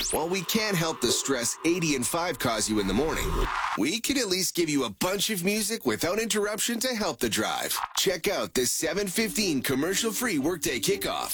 While we can't help the stress 80 and 5 cause you in the morning, we can at least give you a bunch of music without interruption to help the drive. Check out the 7:15 commercial-free Workday Kickoff.